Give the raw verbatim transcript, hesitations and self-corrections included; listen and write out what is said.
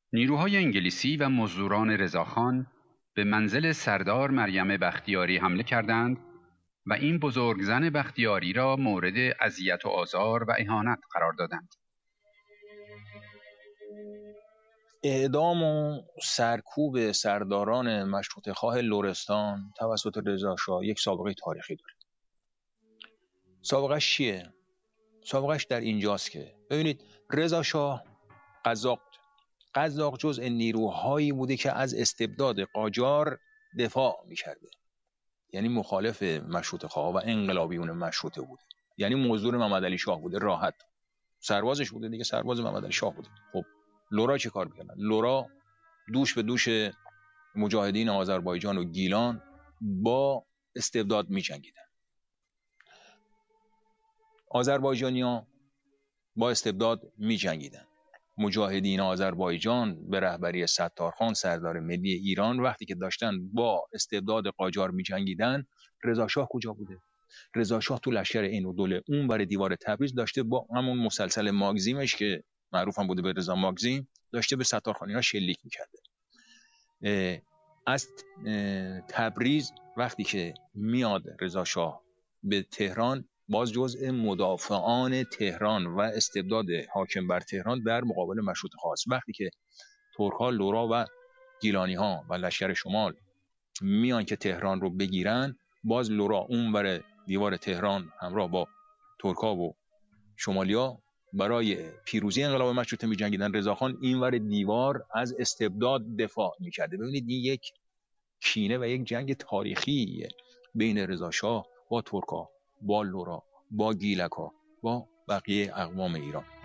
نیروهای انگلیسی و مزدوران رضاخان به منزل سردار مریم بختیاری حمله کردند و این بزرگ زن بختیاری را مورد اذیت و آزار و اهانت قرار دادند. اعدام و سرکوب سرداران مشروطه خواه لرستان توسط رضا شاه یک سابقه تاریخی داره. سابقهش چیه؟ سابقهش در اینجاست که ببینید رضا شاه قزاق قزاق جزء نیروهایی بوده که از استبداد قاجار دفاع میکرده، یعنی مخالف مشروطه خواه و انقلابیون مشروطه بوده، یعنی مزدور محمدعلی شاه بوده، راحت سربازش بوده دیگه، سرباز محمدعلی شاه بوده. خب لرا چه کار میکنن؟ لرا دوش به دوش مجاهدین آذربایجان و گیلان با استبداد میجنگیدن. آذربایجانی‌ها با استبداد میجنگیدن. مجاهدین آذربایجان به رهبری ستارخان سردار ملی ایران وقتی که داشتن با استبداد قاجار میجنگیدن، رضا شاه کجا بوده؟ رضا شاه تو لشکر عین الدوله اون بر دیوار تبریز داشته با همون مسلسل ماگزیمش که معروف هم بوده به رضا ماگزیم، داشته به ستارخانی‌ها شلیک میکرده. از تبریز وقتی که میاد رضا شاه به تهران، باز جزء مدافعان تهران و استبداد حاکم بر تهران در مقابل مشروطه خواست. وقتی که ترک‌ها، لرا و گیلانی‌ها و لشکر شمال میان که تهران رو بگیرن، باز لرا اون بر دیوار تهران همراه با ترک‌ها و شمالیا برای پیروزی انقلاب مشروطه می‌جنگیدن. رضاخان این ور دیوار از استبداد دفاع می‌کرده. ببینید این یک کینه و یک جنگ تاریخی بین رضا شاه با ترک‌ها، با لرا، با گیلک‌ها، با بقیه اقوام ایران.